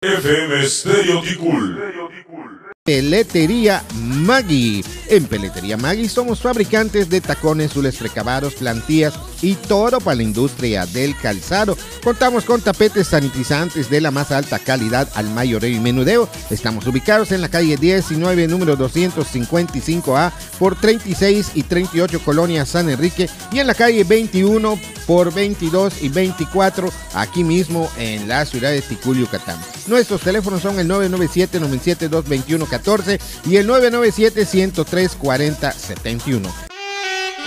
FM Stereo Ticul. Peletería Maggi. En Peletería Maggi somos fabricantes de tacones, zules precabados, plantillas y todo para la industria del calzado. Contamos con tapetes sanitizantes de la más alta calidad al mayoreo y menudeo. Estamos ubicados en la calle 19, número 255A por 36 y 38 Colonia San Enrique, y en la calle 21 por 22 y 24 aquí mismo en la ciudad de Ticul, Yucatán. Nuestros teléfonos son el 997-972-2114 y el 997-103-4071.